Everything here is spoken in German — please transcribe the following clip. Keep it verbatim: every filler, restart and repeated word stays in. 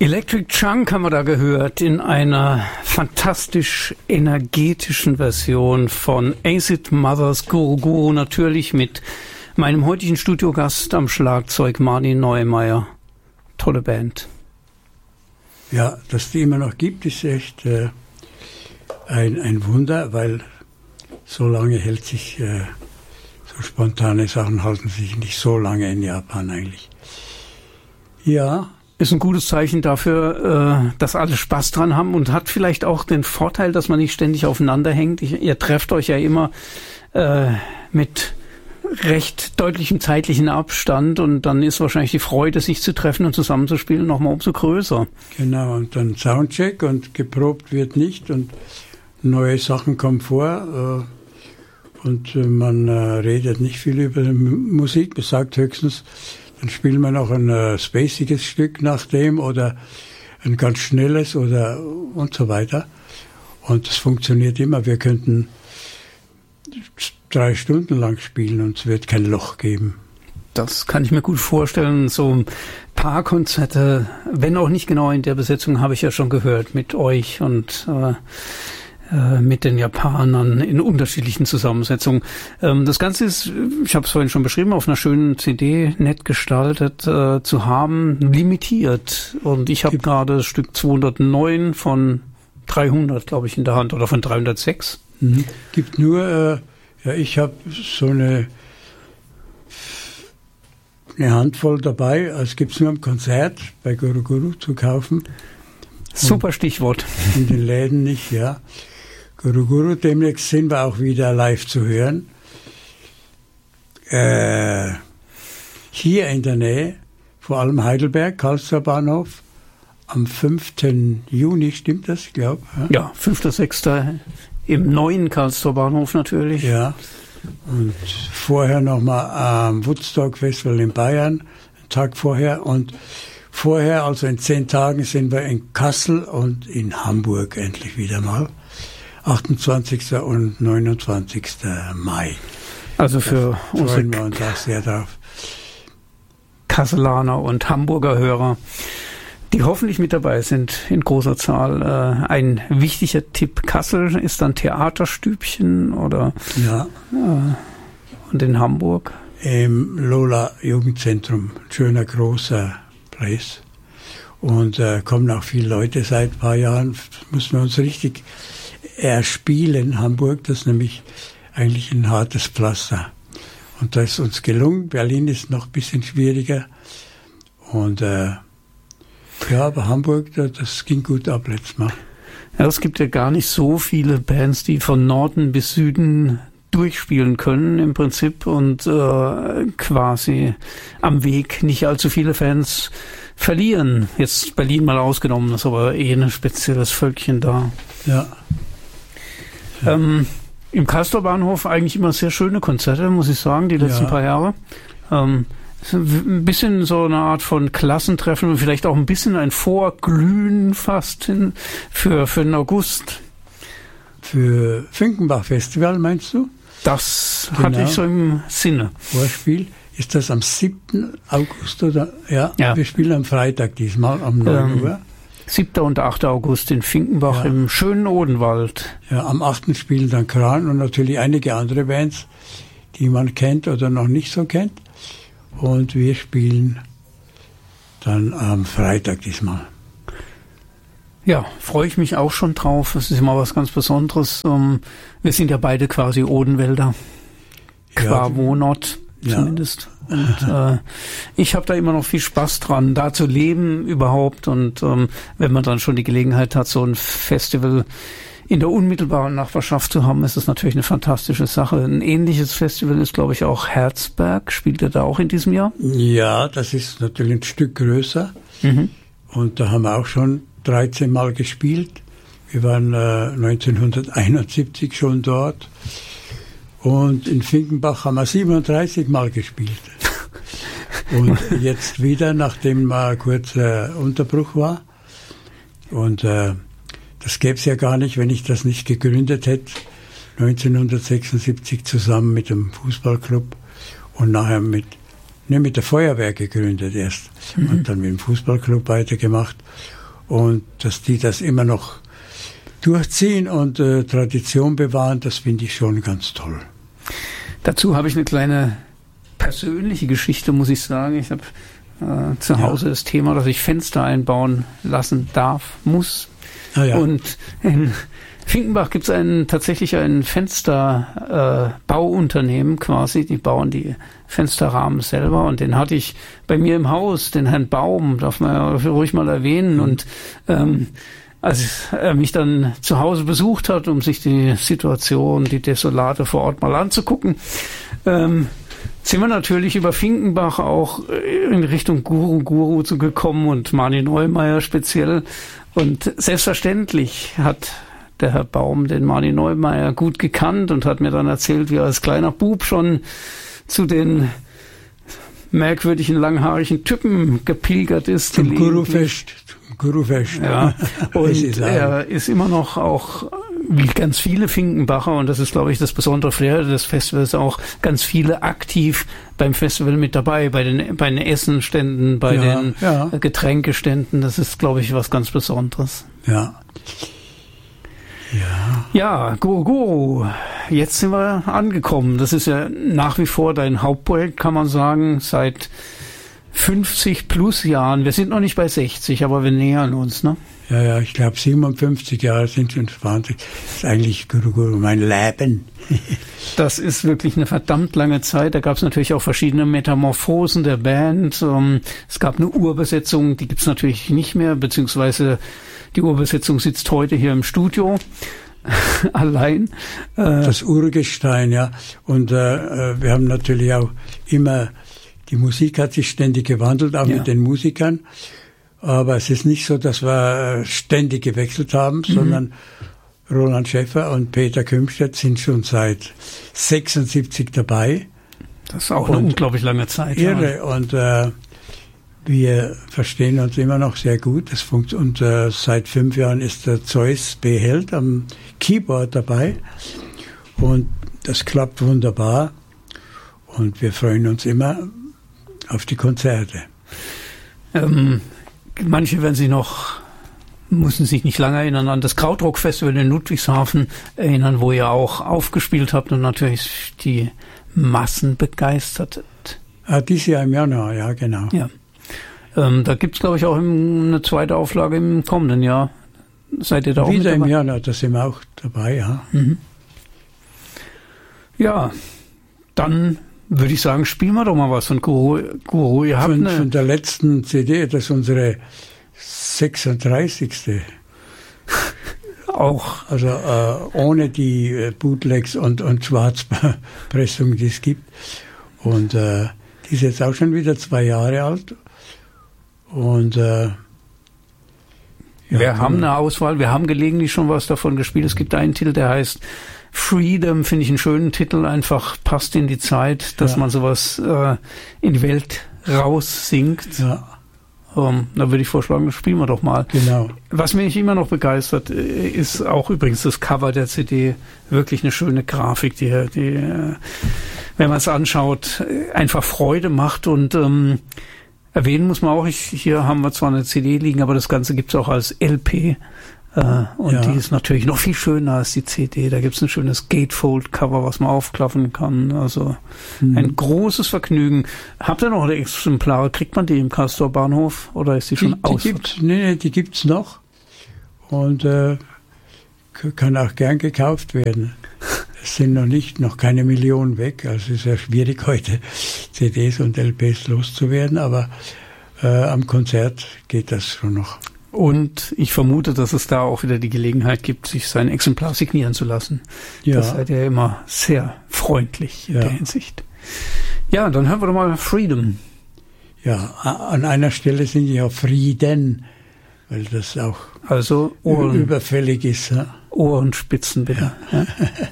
Electric Chunk haben wir da gehört in einer fantastisch energetischen Version von Acid Mothers Guru Guru, natürlich mit meinem heutigen Studiogast am Schlagzeug Martin Neumeier. Tolle Band. Ja, dass die immer noch gibt, ist echt äh, ein, ein Wunder, weil so lange hält sich, äh, so spontane Sachen halten sich nicht so lange in Japan eigentlich. Ja. Ist ein gutes Zeichen dafür, äh, dass alle Spaß dran haben und hat vielleicht auch den Vorteil, dass man nicht ständig aufeinander hängt. Ich, ihr trefft euch ja immer äh, mit recht deutlichem zeitlichen Abstand und dann ist wahrscheinlich die Freude, sich zu treffen und zusammenzuspielen, nochmal umso größer. Genau, und dann Soundcheck und geprobt wird nicht und neue Sachen kommen vor äh, und äh, man äh, redet nicht viel über Musik, man sagt höchstens, dann spielen wir noch ein äh, spaciges Stück nach dem oder ein ganz schnelles oder und so weiter. Und das funktioniert immer. Wir könnten drei Stunden lang spielen und es wird kein Loch geben. Das kann ich mir gut vorstellen. So ein paar Konzerte, wenn auch nicht genau in der Besetzung, habe ich ja schon gehört mit euch und äh, mit den Japanern in unterschiedlichen Zusammensetzungen. Das Ganze ist, ich habe es vorhin schon beschrieben, auf einer schönen C D nett gestaltet äh, zu haben, limitiert. Und ich habe gerade das Stück zweihundertneun von dreihundert, glaube ich, in der Hand oder von dreihundertsechs. Mhm. Gibt nur, äh, ja, ich habe so eine, eine Handvoll dabei. Es gibt es nur im Konzert bei Guru Guru zu kaufen. Super Stichwort. In den Läden nicht, ja. Guru Guru, demnächst sind wir auch wieder live zu hören. Äh, hier in der Nähe, vor allem Heidelberg, Karlsruher Bahnhof, am fünften Juni, stimmt das, ich glaube? Ja, ja fünfter sechster im neuen Karlsruher Bahnhof natürlich. Ja, und vorher nochmal am Woodstock Festival in Bayern, einen Tag vorher. Und vorher, also in zehn Tagen, sind wir in Kassel und in Hamburg endlich wieder mal. achtundzwanzigsten und neunundzwanzigsten Mai. Also für da unsere freuen wir uns auch sehr drauf. Kasselaner und Hamburger Hörer, die hoffentlich mit dabei sind in großer Zahl. Äh, ein wichtiger Tipp: Kassel ist dann Theaterstübchen oder ja. Äh, und in Hamburg? Im Lola Jugendzentrum, schöner großer Place. Und äh, kommen auch viele Leute seit ein paar Jahren. Müssen wir uns richtig erspielen, Hamburg, das ist nämlich eigentlich ein hartes Pflaster. Und da ist uns gelungen. Berlin ist noch ein bisschen schwieriger. Und äh, ja, aber Hamburg, das ging gut ab letztes Mal. Ja, es gibt ja gar nicht so viele Bands, die von Norden bis Süden durchspielen können im Prinzip und äh, quasi am Weg nicht allzu viele Fans verlieren. Jetzt Berlin mal ausgenommen, das ist aber eh ein spezielles Völkchen da. Ja. ja. Ähm, Im Castor Bahnhof eigentlich immer sehr schöne Konzerte, muss ich sagen, die letzten ja. paar Jahre. Ähm, ein bisschen so eine Art von Klassentreffen und vielleicht auch ein bisschen ein Vorglühen fast hin für, für den August. Für Finkenbach Festival meinst du? Das genau. hatte ich so im Sinne. Vorspiel. Ist das am siebten August oder? Ja, ja. Wir spielen am Freitag diesmal um neun ähm, Uhr. siebten und achten August in Finkenbach ja. im schönen Odenwald. Ja, am achten spielen dann Kran und natürlich einige andere Bands, die man kennt oder noch nicht so kennt. Und wir spielen dann am Freitag diesmal. Ja, freue ich mich auch schon drauf. Das ist immer was ganz Besonderes. Wir sind ja beide quasi Odenwälder. Qua ja, Wohnort zumindest. Ja. Und äh, ich habe da immer noch viel Spaß dran, da zu leben überhaupt. Und ähm, wenn man dann schon die Gelegenheit hat, so ein Festival in der unmittelbaren Nachbarschaft zu haben, ist das natürlich eine fantastische Sache. Ein ähnliches Festival ist, glaube ich, auch Herzberg. Spielt er da auch in diesem Jahr? Ja, das ist natürlich ein Stück größer. Mhm. Und da haben wir auch schon dreizehn Mal gespielt. Wir waren äh, neunzehnhunderteinundsiebzig schon dort. Und in Finkenbach haben wir siebenunddreißig Mal gespielt. Und jetzt wieder, nachdem mal kurz äh, Unterbruch war. Und äh, das gäbe es ja gar nicht, wenn ich das nicht gegründet hätte. neunzehnhundertsechsundsiebzig zusammen mit dem Fußballclub und nachher mit ne, mit der Feuerwehr gegründet erst mhm. und dann mit dem Fußballclub weitergemacht. Und dass die das immer noch durchziehen und äh, Tradition bewahren, das finde ich schon ganz toll. Dazu habe ich eine kleine persönliche Geschichte, muss ich sagen. Ich habe äh, zu Hause ja. das Thema, dass ich Fenster einbauen lassen darf, muss. Ah, ja. Und in Finkenbach gibt es einen, tatsächlich ein Fensterbauunternehmen äh, quasi, die bauen die Fensterrahmen selber und den hatte ich bei mir im Haus, den Herrn Baum, darf man ja ruhig mal erwähnen. Mhm. Und ähm, als er mich dann zu Hause besucht hat, um sich die Situation, die Desolate vor Ort mal anzugucken, ähm, sind wir natürlich über Finkenbach auch in Richtung Guru Guru zu gekommen und Mani Neumeier speziell. Und selbstverständlich hat der Herr Baum den Mani Neumeier gut gekannt und hat mir dann erzählt, wie er als kleiner Bub schon zu den merkwürdigen, langhaarigen Typen gepilgert ist. Zum Gurufest. Gurufest. Ja. Und er ist immer noch auch, wie ganz viele Finkenbacher, und das ist, glaube ich, das besondere Flair des Festivals, auch ganz viele aktiv beim Festival mit dabei, bei den, bei den Essenständen, bei ja, den ja. Getränkeständen. Das ist, glaube ich, was ganz Besonderes. Ja. Ja. Ja, Guru Guru. Jetzt sind wir angekommen. Das ist ja nach wie vor dein Hauptprojekt, kann man sagen, seit fünfzig plus Jahren. Wir sind noch nicht bei sechzig, aber wir nähern uns, ne? Ja, ja, ich glaube siebenundfünfzig Jahre sind schon zwanzig. Das ist eigentlich Guru Guru mein Leben. Das ist wirklich eine verdammt lange Zeit. Da gab es natürlich auch verschiedene Metamorphosen der Band. Es gab eine Urbesetzung, die gibt es natürlich nicht mehr, beziehungsweise die Urbesetzung sitzt heute hier im Studio. Allein. Das Urgestein, ja. Und äh, wir haben natürlich auch immer, die Musik hat sich ständig gewandelt, auch ja. mit den Musikern. Aber es ist nicht so, dass wir ständig gewechselt haben, mhm. sondern Roland Schäffer und Peter Kümstedt sind schon seit sechsundsiebzig dabei. Das ist auch eine und unglaublich lange Zeit. Irre. Ja. Und äh, wir verstehen uns immer noch sehr gut. Das funkt- und äh, seit fünf Jahren ist der Zeus B. Held am Keyboard dabei. Und das klappt wunderbar. Und wir freuen uns immer auf die Konzerte. Ähm, manche werden sich noch, müssen sich nicht lange erinnern an das Krautrock-Festival in Ludwigshafen erinnern, wo ihr auch aufgespielt habt und natürlich die Massen begeistert. Ah, dieses Jahr im Januar, ja, genau. Ja. Ähm, da gibt es, glaube ich, auch im, eine zweite Auflage im kommenden Jahr. Seid ihr da auch Wieder mit dabei? Im Januar, da sind wir auch dabei, ja. Mhm. Ja, dann würde ich sagen, spielen wir doch mal was von Guru. Guru. Ihr habt von, eine von der letzten C D, das ist unsere sechsunddreißigste Auch. Also äh, ohne die äh, Bootlegs und, und Schwarzpressungen, die es gibt. Und äh, die ist jetzt auch schon wieder zwei Jahre alt. Und äh, ja, wir haben eine Auswahl, wir haben gelegentlich schon was davon gespielt. Es gibt einen Titel, der heißt Freedom, finde ich einen schönen Titel, einfach passt in die Zeit, dass ja. man sowas äh, in die Welt raussingt. Ja. Um, da würde ich vorschlagen, das spielen wir doch mal. Genau. Was mich immer noch begeistert, ist auch übrigens das Cover der C D. Wirklich eine schöne Grafik, die, die wenn man es anschaut, einfach Freude macht. Und ähm, erwähnen muss man auch, ich, hier haben wir zwar eine C D liegen, aber das Ganze gibt es auch als L P. Äh, und ja. die ist natürlich noch viel schöner als die C D. Da gibt es ein schönes Gatefold-Cover, was man aufklappen kann. Also hm. ein großes Vergnügen. Habt ihr noch Exemplare? Kriegt man die im Castor Bahnhof oder ist die, die schon aus? Nee, nee, die gibt's noch und äh, kann auch gern gekauft werden. Es sind noch nicht, noch keine Millionen weg. Also es ist ja schwierig heute C Ds und L Ps loszuwerden, aber äh, am Konzert geht das schon noch. Und ich vermute, dass es da auch wieder die Gelegenheit gibt, sich sein Exemplar signieren zu lassen. Ja. Das seid ihr immer sehr freundlich in ja. der Hinsicht. Ja, dann hören wir doch mal Freedom. Ja, an einer Stelle sind ja Frieden, weil das auch also Ohren, überfällig ist. Ja? Ohrenspitzen bitte. Ja. Ja.